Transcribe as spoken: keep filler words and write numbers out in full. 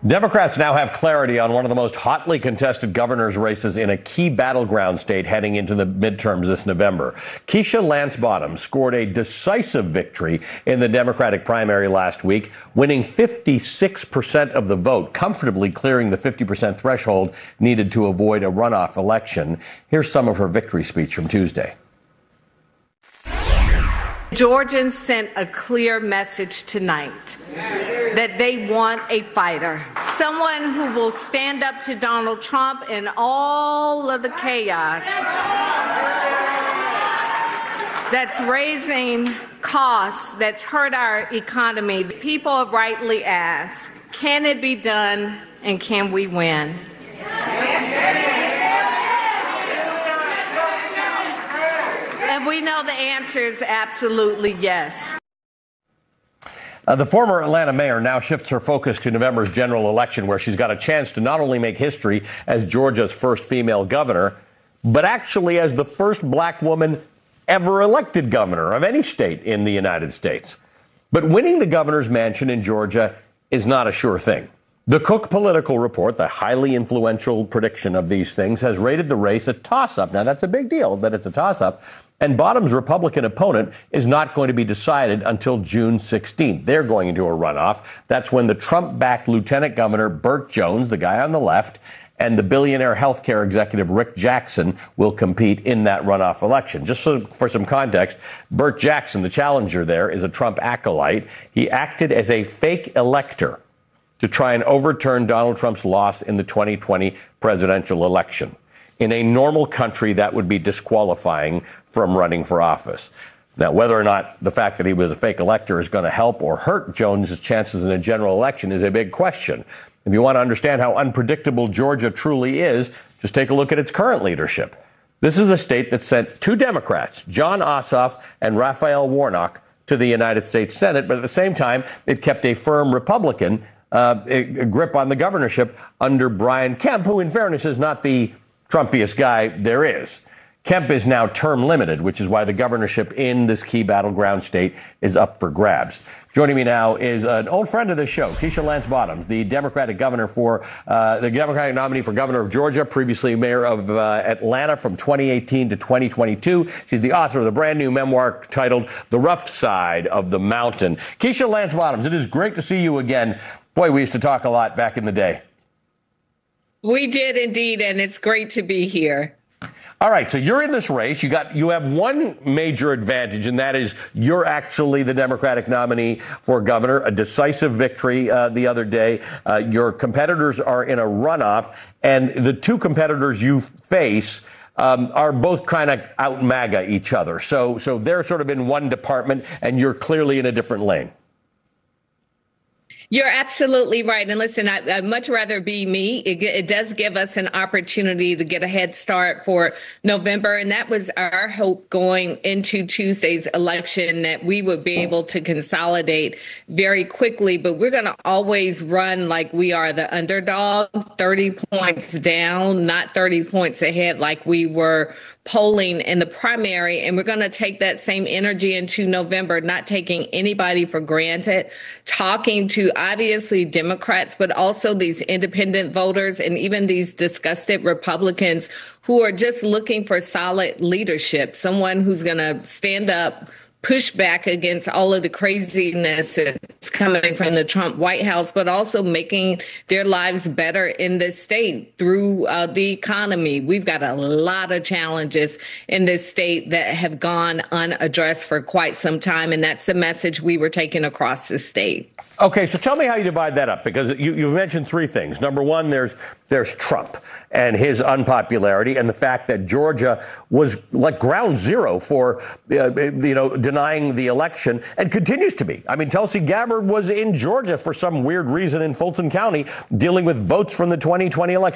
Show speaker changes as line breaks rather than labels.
Democrats now have clarity on one of the most hotly contested governor's races in a key battleground state heading into the midterms this November. Keisha Lance Bottoms scored a decisive victory in the Democratic primary last week, winning fifty-six percent of the vote, comfortably clearing the fifty percent threshold needed to avoid a runoff election. Here's some of her victory speech from Tuesday.
Georgians sent a clear message tonight that they want a fighter, someone who will stand up to Donald Trump in all of the chaos that's raising costs, that's hurt our economy. People have rightly asked, can it be done and can we win? And we know the answer is absolutely yes.
Uh, the former Atlanta mayor now shifts her focus to November's general election, where she's got a chance to not only make history as Georgia's first female governor, but actually as the first black woman ever elected governor of any state in the United States. But winning the governor's mansion in Georgia is not a sure thing. The Cook Political Report, the highly influential prediction of these things, has rated the race a toss-up. Now, that's a big deal that it's a toss-up. And Bottoms' Republican opponent is not going to be decided until June sixteenth. They're going into a runoff. That's when the Trump-backed Lieutenant Governor Burt Jones, the guy on the left, and the billionaire healthcare executive Rick Jackson will compete in that runoff election. Just so, for some context, Burt Jackson, the challenger there, is a Trump acolyte. He acted as a fake elector to try and overturn Donald Trump's loss in the twenty twenty presidential election. In a normal country, that would be disqualifying from running for office. Now, whether or not the fact that he was a fake elector is going to help or hurt Jones's chances in a general election is a big question. If you want to understand how unpredictable Georgia truly is, just take a look at its current leadership. This is a state that sent two Democrats, Jon Ossoff and Raphael Warnock, to the United States Senate, but at the same time, it kept a firm Republican uh, a, a grip on the governorship under Brian Kemp, who, in fairness, is not the Trumpiest guy there is. Kemp is now term limited, which is why the governorship in this key battleground state is up for grabs. Joining me now is an old friend of the show, Keisha Lance Bottoms, the Democratic governor for uh, the Democratic nominee for governor of Georgia, previously mayor of uh, Atlanta from twenty eighteen to twenty twenty-two. She's the author of the brand new memoir titled The Rough Side of the Mountain. Keisha Lance Bottoms, it is great to see you again. Boy, we used to talk a lot back in the day.
We did indeed, and it's great to be here.
All right, so you're in this race. You got you have one major advantage, and that is you're actually the Democratic nominee for governor, a decisive victory uh, the other day. Uh, your competitors are in a runoff, and the two competitors you face um, are both kind of out MAGA each other. So, so they're sort of in one department, and you're clearly in a different lane.
You're absolutely right. And listen, I, I'd much rather be me. It, it does give us an opportunity to get a head start for November. And that was our hope going into Tuesday's election, that we would be able to consolidate very quickly. But we're going to always run like we are the underdog, thirty points down, not thirty points ahead like we were polling in the primary. And we're going to take that same energy into November, not taking anybody for granted, talking to obviously Democrats, but also these independent voters and even these disgusted Republicans who are just looking for solid leadership, someone who's going to stand up, push back against all of the craziness that's coming from the Trump White House, but also making their lives better in this state through uh, the economy. We've got a lot of challenges in this state that have gone unaddressed for quite some time, and that's the message we were taking across the state.
Okay, so tell me how you divide that up, because you, you mentioned three things. Number one, there's there's Trump and his unpopularity, and the fact that Georgia was like ground zero for, uh, you know, denying the election and continues to be. I mean, Tulsi Gabbard was in Georgia for some weird reason in Fulton County dealing with votes from the twenty twenty election.